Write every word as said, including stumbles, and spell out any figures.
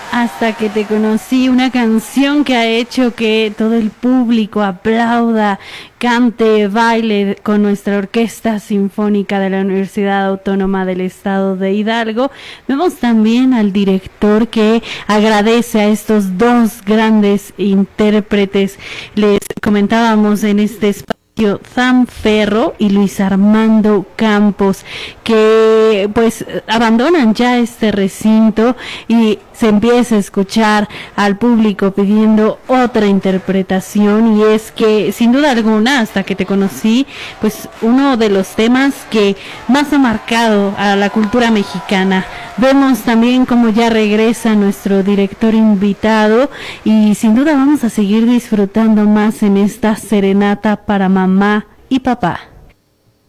Hasta que te conocí, una canción que ha hecho que todo el público aplauda, cante, baile con nuestra Orquesta Sinfónica de la Universidad Autónoma del Estado de Hidalgo. Vemos también al director que agradece a estos dos grandes intérpretes. Les comentábamos en este espacio Sam Ferro y Luis Armando Campos, que pues abandonan ya este recinto y se empieza a escuchar al público pidiendo otra interpretación. Y es que sin duda alguna, hasta que te conocí, pues uno de los temas que más ha marcado a la cultura mexicana. Vemos también como ya regresa nuestro director invitado y sin duda vamos a seguir disfrutando más en esta serenata para mamá y papá.